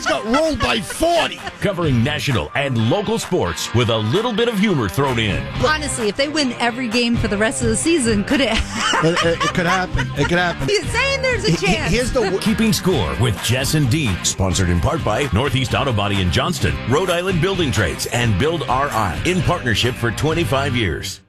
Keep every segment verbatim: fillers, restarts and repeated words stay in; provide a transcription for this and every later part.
got rolled by forty. Covering national and local sports with a little bit of humor thrown in. Honestly, if they win every game for the rest of the season, could it it, it, it could happen. It could happen. He's saying there's a chance. Here's the Keeping Score with Jess and Dean. Sponsored in part by Northeast Auto Body in Johnston, Rhode Island Building Trades, and Build R I. In partnership for twenty-five years.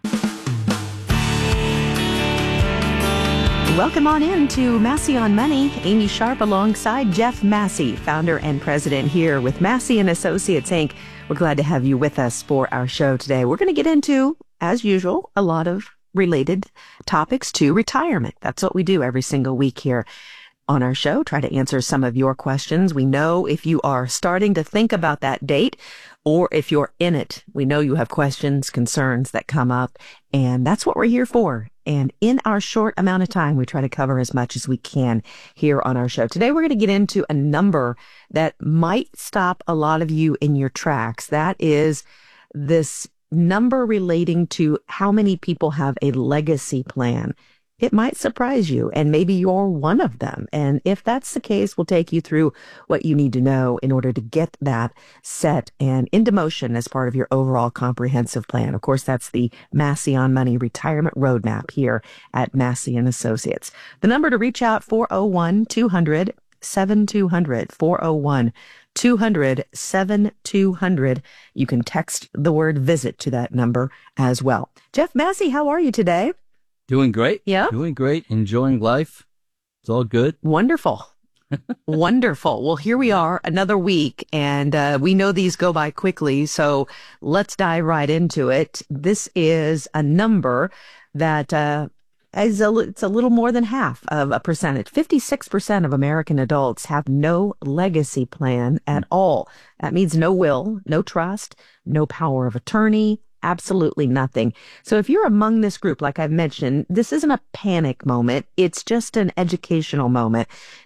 Welcome on in to Massey on Money. Amy Sharp alongside Jeff Massey, founder and president here with Massey and Associates, Incorporated. We're glad to have you with us for our show today. We're going to get into, as usual, a lot of related topics to retirement. That's what we do every single week here on our show. Try to answer some of your questions. We know if you are starting to think about that date or if you're in it, we know you have questions, concerns that come up, and that's what we're here for. And in our short amount of time, we try to cover as much as we can here on our show. Today, we're going to get into a number that might stop a lot of you in your tracks. That is this number relating to how many people have a legacy plan. It might surprise you, and maybe you're one of them. And if that's the case, we'll take you through what you need to know in order to get that set and into motion as part of your overall comprehensive plan. Of course, that's the Massey on Money Retirement Roadmap here at Massey and Associates. The number to reach out, four oh one, two hundred, seventy-two hundred, four oh one, two hundred, seventy-two hundred. You can text the word visit to that number as well. Jeff Massey, how are you today? Doing great. Yeah. Doing great. Enjoying life. It's all good. Wonderful. Wonderful. Well, here we are, another week, and uh, we know these go by quickly, so let's dive right into it. This is a number that uh, is a, it's a little more than half of a percentage. fifty-six percent of American adults have no legacy plan at all. That means no will, no trust, no power of attorney, absolutely nothing. So if you're among this group, like I've mentioned, this isn't a panic moment. It's just an educational moment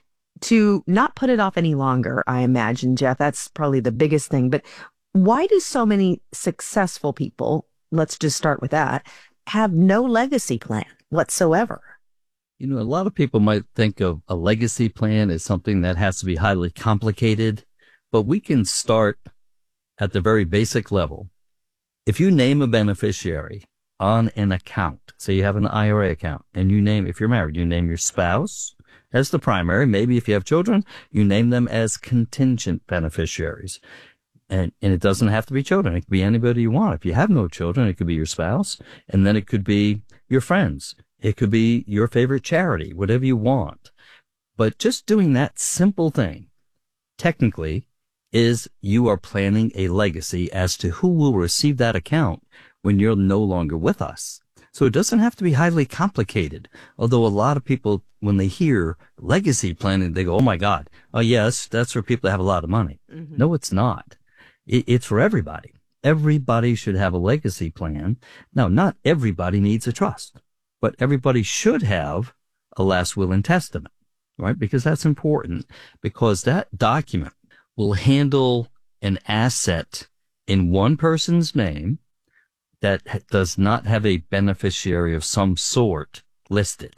to not put it off any longer, I imagine, Jeff. That's probably the biggest thing. But why do so many successful people, let's just start with that, have no legacy plan whatsoever? You know, a lot of people might think of a legacy plan as something that has to be highly complicated, but we can start at the very basic level. If you name a beneficiary on an account, say you have an I R A account, and you name, if you're married, you name your spouse as the primary. Maybe if you have children, you name them as contingent beneficiaries. And, and it doesn't have to be children. It could be anybody you want. If you have no children, it could be your spouse, and then it could be your friends. It could be your favorite charity, whatever you want. But just doing that simple thing, technically, is you are planning a legacy as to who will receive that account when you're no longer with us. So it doesn't have to be highly complicated. Although a lot of people, when they hear legacy planning, they go, oh my God, oh yes, that's for people that have a lot of money. Mm-hmm. No, it's not. It, it's for everybody. Everybody should have a legacy plan. Now, not everybody needs a trust, but everybody should have a last will and testament, right? Because that's important, because that document will handle an asset in one person's name that does not have a beneficiary of some sort listed.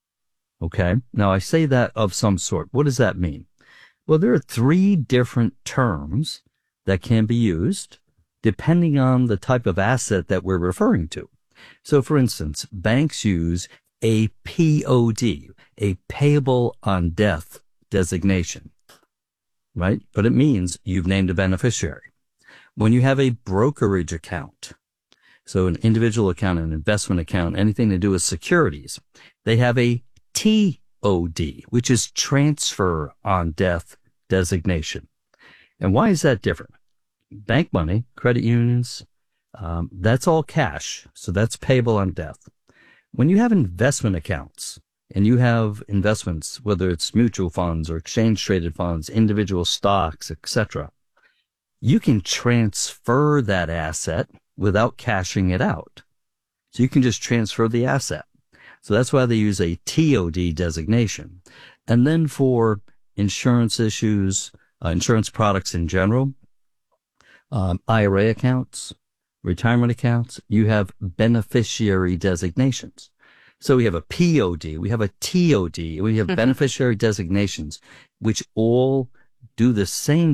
Okay? Now, I say that of some sort. What does that mean? Well, there are three different terms that can be used depending on the type of asset that we're referring to. So, for instance, banks use a P O D, a payable on death designation. Right? But it means you've named a beneficiary. When you have a brokerage account, so an individual account, an investment account, anything to do with securities, they have a T O D, which is transfer on death designation. And why is that different? Bank money, credit unions, um, that's all cash. So that's payable on death. When you have investment accounts, and you have investments, whether it's mutual funds or exchange-traded funds, individual stocks, et cetera, you can transfer that asset without cashing it out. So you can just transfer the asset. So that's why they use a T O D designation. And then for insurance issues, uh, insurance products in general, um, I R A accounts, retirement accounts, you have beneficiary designations. So we have a P O D, we have a T O D, we have beneficiary designations, which all do the same